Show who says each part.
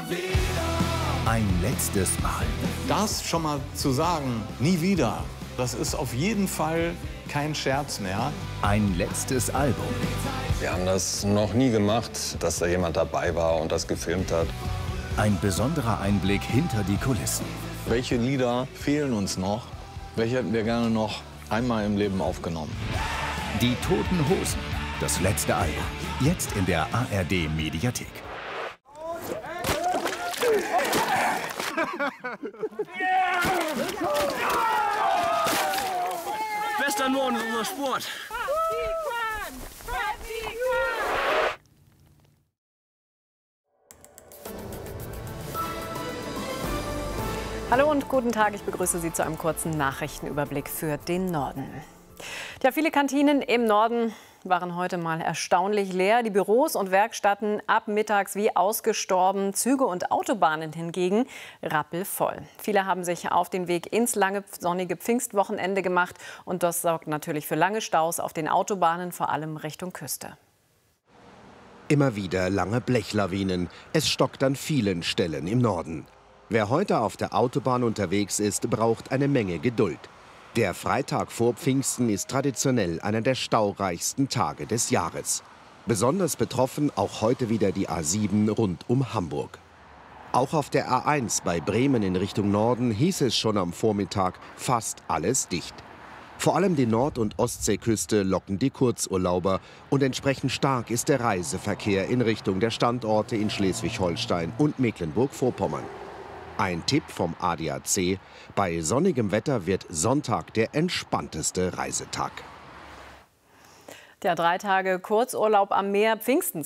Speaker 1: Ein letztes Mal.
Speaker 2: Das schon mal zu sagen, nie wieder, das ist auf jeden Fall kein Scherz mehr.
Speaker 1: Ein letztes Album.
Speaker 3: Wir haben das noch nie gemacht, dass da jemand dabei war und das gefilmt hat.
Speaker 1: Ein besonderer Einblick hinter die Kulissen.
Speaker 2: Welche Lieder fehlen uns noch? Welche hätten wir gerne noch einmal im Leben aufgenommen?
Speaker 1: Die Toten Hosen. Das letzte Album. Jetzt in der ARD Mediathek.
Speaker 4: Western Norden ist unser Sport.
Speaker 5: Hallo und guten Tag, ich begrüße Sie zu einem kurzen Nachrichtenüberblick für den Norden. Ja, viele Kantinen im Norden waren heute mal erstaunlich leer. Die Büros und Werkstätten ab mittags wie ausgestorben. Züge und Autobahnen hingegen rappelvoll. Viele haben sich auf den Weg ins lange sonnige Pfingstwochenende gemacht. Und das sorgt natürlich für lange Staus auf den Autobahnen, vor allem Richtung Küste.
Speaker 6: Immer wieder lange Blechlawinen. Es stockt an vielen Stellen im Norden. Wer heute auf der Autobahn unterwegs ist, braucht eine Menge Geduld. Der Freitag vor Pfingsten ist traditionell einer der staureichsten Tage des Jahres. Besonders betroffen auch heute wieder die A7 rund um Hamburg. Auch auf der A1 bei Bremen in Richtung Norden hieß es schon am Vormittag fast alles dicht. Vor allem die Nord- und Ostseeküste locken die Kurzurlauber und entsprechend stark ist der Reiseverkehr in Richtung der Standorte in Schleswig-Holstein und Mecklenburg-Vorpommern. Ein Tipp vom ADAC: Bei sonnigem Wetter wird Sonntag der entspannteste Reisetag.
Speaker 5: Der 3 Tage Kurzurlaub am Meer, Pfingsten